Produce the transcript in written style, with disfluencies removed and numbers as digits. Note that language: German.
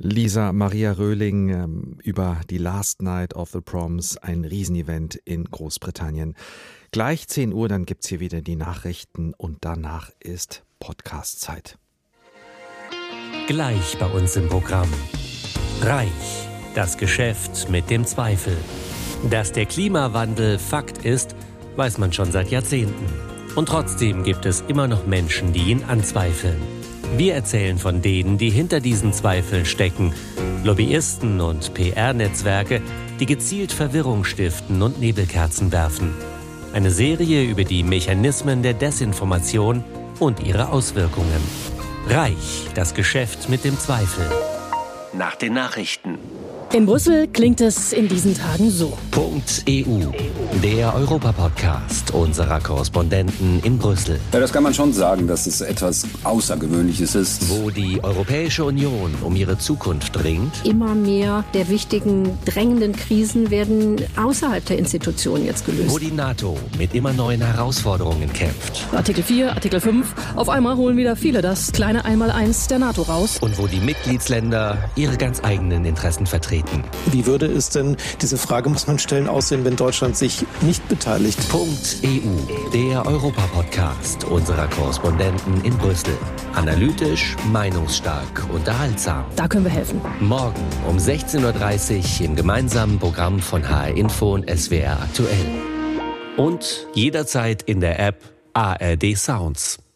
Lisa Maria Röhling über die Last Night of the Proms, ein Riesenevent in Großbritannien. Gleich 10 Uhr, dann gibt's hier wieder die Nachrichten und danach ist Podcast-Zeit. Gleich bei uns im Programm. Reich, das Geschäft mit dem Zweifel. Dass der Klimawandel Fakt ist, weiß man schon seit Jahrzehnten. Und trotzdem gibt es immer noch Menschen, die ihn anzweifeln. Wir erzählen von denen, die hinter diesen Zweifeln stecken. Lobbyisten und PR-Netzwerke, die gezielt Verwirrung stiften und Nebelkerzen werfen. Eine Serie über die Mechanismen der Desinformation und ihre Auswirkungen. Reich, das Geschäft mit dem Zweifel. Nach den Nachrichten. In Brüssel klingt es in diesen Tagen so. .eu, der Europa-Podcast unserer Korrespondenten in Brüssel. Ja, das kann man schon sagen, dass es etwas Außergewöhnliches ist. Wo die Europäische Union um ihre Zukunft ringt. Immer mehr der wichtigen, drängenden Krisen werden außerhalb der Institutionen jetzt gelöst. Wo die NATO mit immer neuen Herausforderungen kämpft. Artikel 4, Artikel 5. Auf einmal holen wieder viele das kleine Einmaleins der NATO raus. Und wo die Mitgliedsländer ihre ganz eigenen Interessen vertreten. Wie würde es denn, diese Frage muss man stellen, aussehen, wenn Deutschland sich nicht beteiligt? .eu, der Europa-Podcast unserer Korrespondenten in Brüssel. Analytisch, meinungsstark, unterhaltsam. Da können wir helfen. Morgen um 16.30 Uhr im gemeinsamen Programm von HR Info und SWR aktuell. Und jederzeit in der App ARD Sounds.